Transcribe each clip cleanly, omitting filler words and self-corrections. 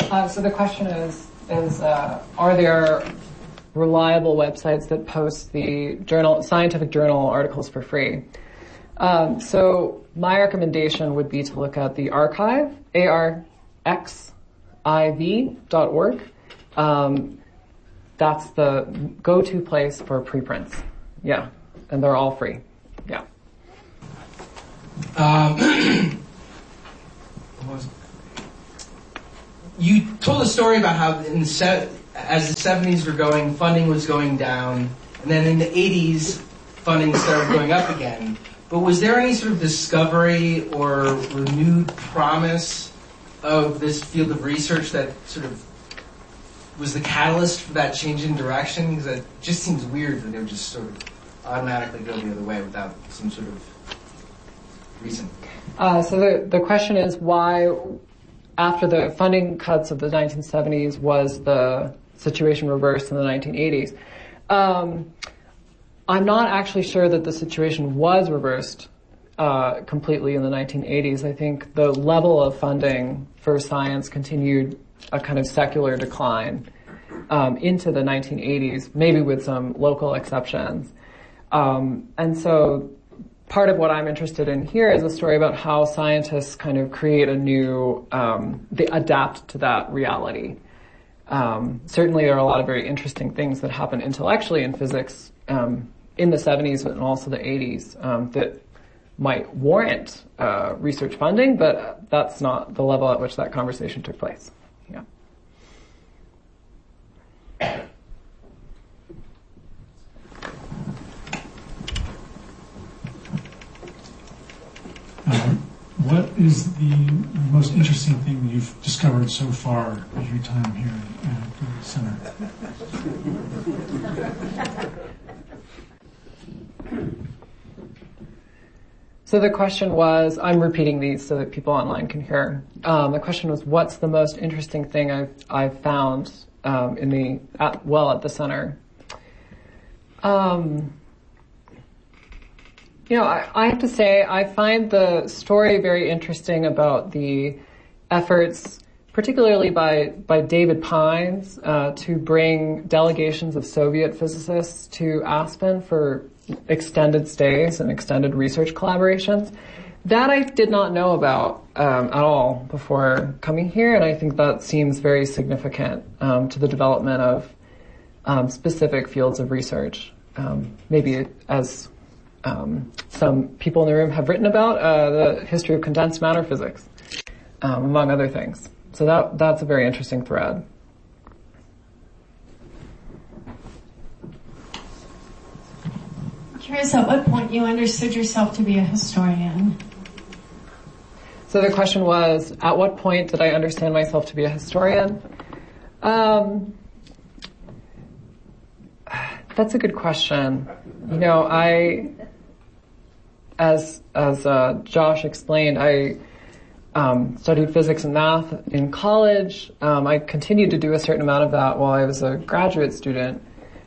So the question is are there reliable websites that post the scientific journal articles for free? So my recommendation would be to look at the arXiv, arxiv.org. That's the go-to place for preprints. Yeah, and they're all free. Yeah. You told a story about how as the 70s were going, funding was going down, and then in the 80s, funding started going up again. But was there any sort of discovery or renewed promise of this field of research that sort of was the catalyst for that change in direction? Because it just seems weird that they would just sort of automatically go the other way without some sort of reason. So the question is why, after the funding cuts of the 1970s, was the situation reversed in the 1980s? I'm not actually sure that the situation was reversed completely in the 1980s. I think the level of funding for science continued a kind of secular decline into the 1980s, maybe with some local exceptions. And so part of what I'm interested in here is a story about how scientists kind of create a new, they adapt to that reality. Certainly there are a lot of very interesting things that happen intellectually in physics in the 70s and also the 80s that might warrant research funding, but that's not the level at which that conversation took place. Yeah. What is the most interesting thing you've discovered so far in your time here at the center? So the question was, I'm repeating these so that people online can hear. The question was, what's the most interesting thing I've found at the center? I have to say, I find the story very interesting about the efforts, particularly by David Pines, to bring delegations of Soviet physicists to Aspen for extended stays and extended research collaborations. That I did not know about at all before coming here, and I think that seems very significant to the development of specific fields of research. Maybe as some people in the room have written about the history of condensed matter physics, among other things. So that's a very interesting thread. I'm curious at what point you understood yourself to be a historian. So the question was, at what point did I understand myself to be a historian? That's a good question. As Josh explained, I studied physics and math in college. I continued to do a certain amount of that while I was a graduate student.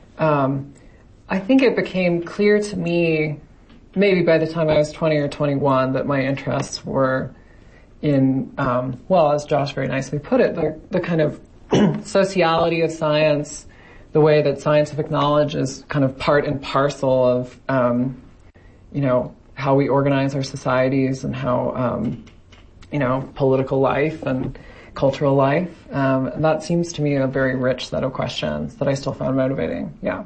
I think it became clear to me, maybe by the time I was 20 or 21, that my interests were in, as Josh very nicely put it, the kind of sociality of science, the way that scientific knowledge is kind of part and parcel of, how we organize our societies and how, political life and cultural life. And that seems to me a very rich set of questions that I still found motivating. Yeah.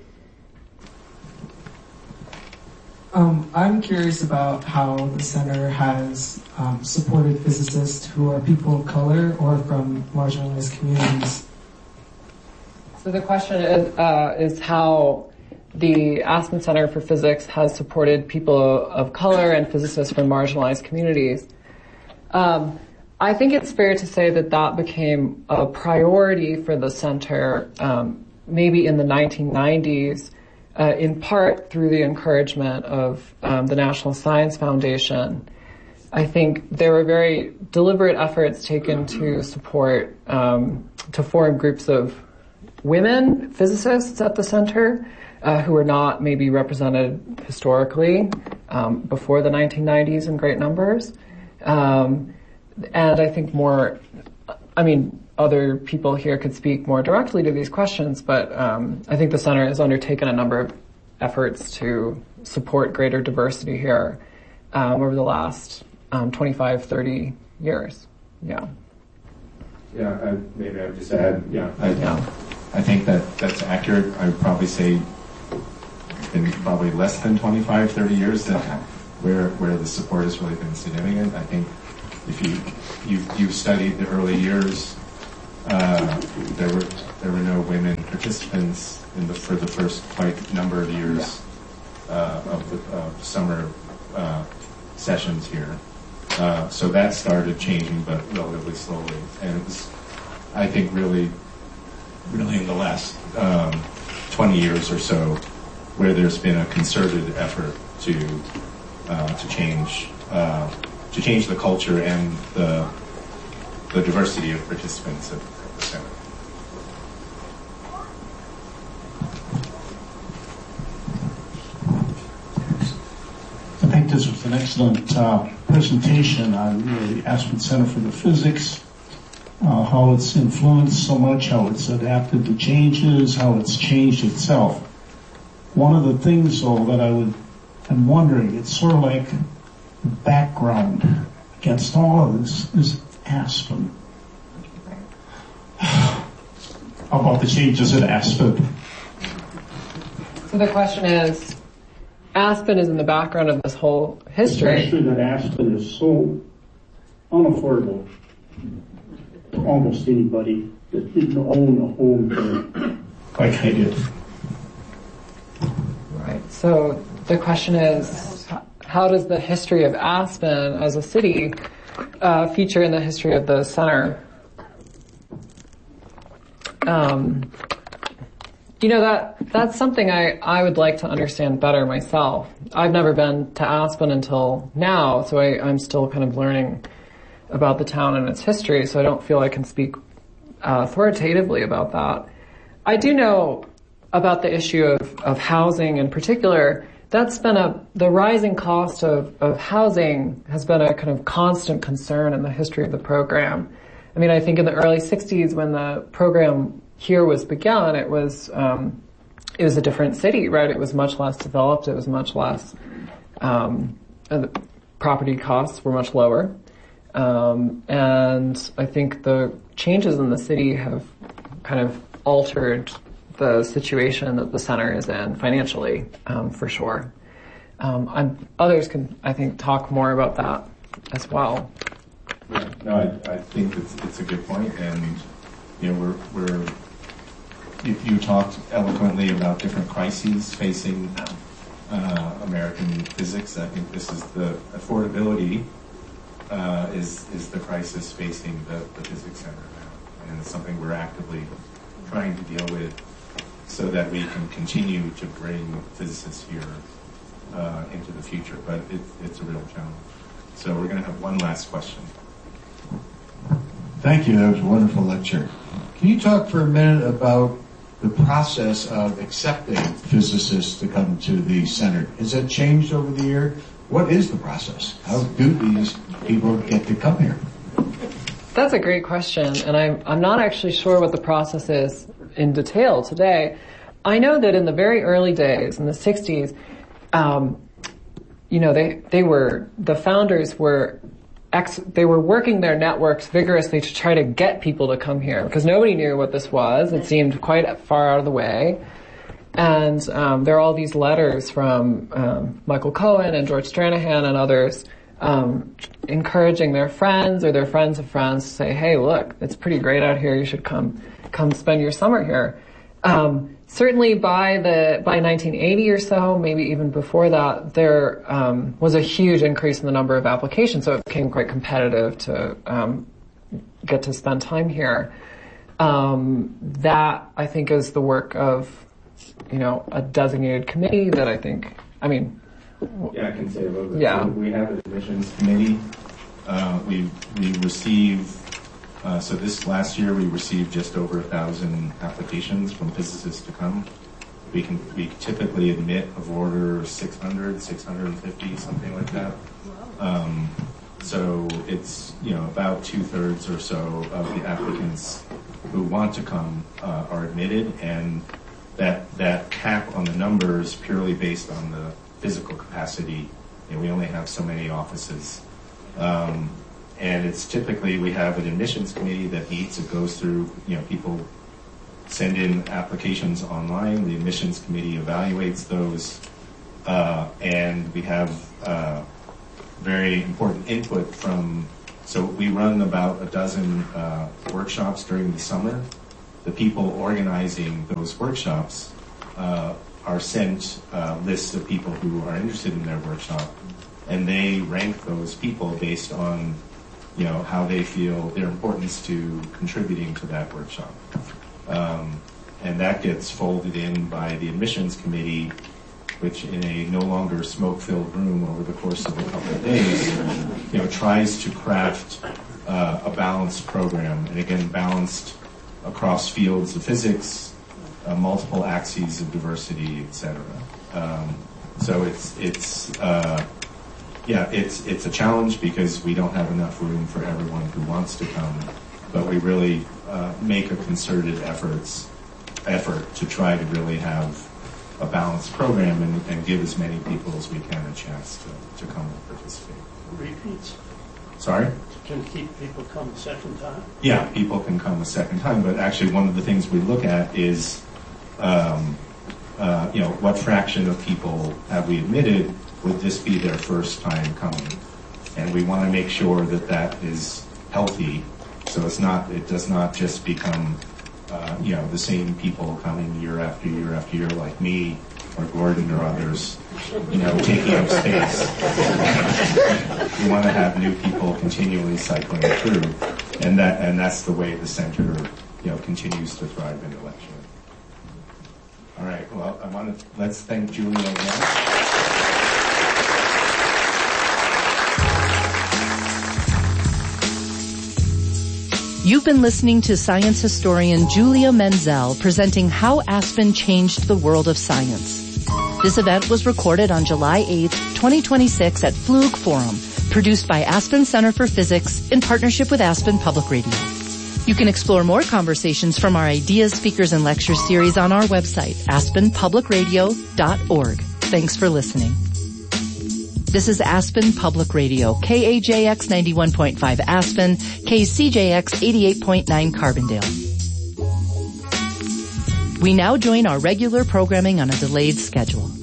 I'm curious about how the center has supported physicists who are people of color or from marginalized communities. So the question is how the Aspen Center for Physics has supported people of color and physicists from marginalized communities. I think it's fair to say that became a priority for the center maybe in the 1990s, in part through the encouragement of the National Science Foundation. I think there were very deliberate efforts taken to support, to form groups of women physicists at the center who were not maybe represented historically before the 1990s in great numbers. And I think more I mean, other people here could speak more directly to these questions, but I think the center has undertaken a number of efforts to support greater diversity here over the last 25, 30 years. Yeah. Yeah, maybe I would just add, I think that's accurate. I would probably say in probably less than 25, 30 years that where the support has really been significant. I think if you've studied the early years, there were no women participants for the first quite number of years of the summer sessions here. So that started changing, but relatively slowly. And it was, I think, really in the last 20 years or so, where there's been a concerted effort to change the culture and the diversity of participants at the center. I think this was an excellent presentation on the Aspen Center for the Physics, how it's influenced so much, how it's adapted to changes, how it's changed itself. One of the things, though, that I'm wondering, it's sort of like the background against all of this is Aspen. How about the changes at Aspen? So the question is, Aspen is in the background of this whole history. Especially that Aspen is so unaffordable to almost anybody that didn't own a home there, like I did. Right. So the question is, how does the history of Aspen as a city feature in the history of the center? That's something I would like to understand better myself. I've never been to Aspen until now, so I'm still kind of learning about the town and its history, so I don't feel I can speak authoritatively about that. I do know about the issue of housing in particular. That's been the rising cost of housing has been a kind of constant concern in the history of the program. I mean, I think in the early 60s when the program here was begun, it was a different city, right? It was much less developed. It was much less, the property costs were much lower. And I think the changes in the city have kind of altered the situation that the center is in financially, for sure. Others can, I think, talk more about that as well. Yeah, no, I think it's a good point, and you talked eloquently about different crises facing American physics. I think this is the affordability is the crisis facing the physics center now, and it's something we're actively trying to deal with so that we can continue to bring physicists here into the future. But it's a real challenge. So we're going to have one last question. Thank you. That was a wonderful lecture. Can you talk for a minute about the process of accepting physicists to come to the center? Has that changed over the year? What is the process? How do these people get to come here? That's a great question, and I'm not actually sure what the process is in detail today. I know that in the very early days, in the 60s, the founders were they were working their networks vigorously to try to get people to come here because nobody knew what this was. It seemed quite far out of the way. And there are all these letters from Michael Cohen and George Stranahan and others encouraging their friends or their friends of friends to say, hey, look, it's pretty great out here. You should come spend your summer here. Certainly by 1980 or so, maybe even before that, there was a huge increase in the number of applications, so it became quite competitive to get to spend time here. That, I think, is the work of, a designated committee that I think, Yeah, I can say a little bit. Yeah. So we have an admissions committee. We receive... So this last year we received just over 1,000 applications from physicists to come. We typically admit of order 600, 650, something like that. So it's, about 2/3 or so of the applicants who want to come are admitted, and that cap on the numbers purely based on the physical capacity. We only have so many offices. And it's typically, we have an admissions committee that meets, it goes through, people send in applications online, the admissions committee evaluates those, and we have very important input from, so we run about a dozen workshops during the summer. The people organizing those workshops are sent lists of people who are interested in their workshop, and they rank those people based on how they feel, their importance to contributing to that workshop. And that gets folded in by the admissions committee, which in a no longer smoke-filled room over the course of a couple of days, tries to craft a balanced program, and again, balanced across fields of physics, multiple axes of diversity, etc. So it's a challenge because we don't have enough room for everyone who wants to come, but we really make a concerted effort to try to really have a balanced program and give as many people as we can a chance to come and participate. Repeats? Sorry? Can people come a second time? Yeah, people can come a second time, but actually one of the things we look at is, what fraction of people have we admitted would this be their first time coming? And we want to make sure that that is healthy, so it does not just become the same people coming year after year after year, like me or Gordon or others, taking up space. We want to have new people continually cycling through, and that's the way the center, continues to thrive intellectually. All right. Well, let's thank Julia again. You've been listening to science historian Julia Menzel presenting How Aspen Changed the World of Science. This event was recorded on July 8th, 2026 at Flug Forum, produced by Aspen Center for Physics in partnership with Aspen Public Radio. You can explore more conversations from our Ideas, Speakers, and Lecture series on our website, aspenpublicradio.org. Thanks for listening. This is Aspen Public Radio, KAJX 91.5 Aspen, KCJX 88.9 Carbondale. We now join our regular programming on a delayed schedule.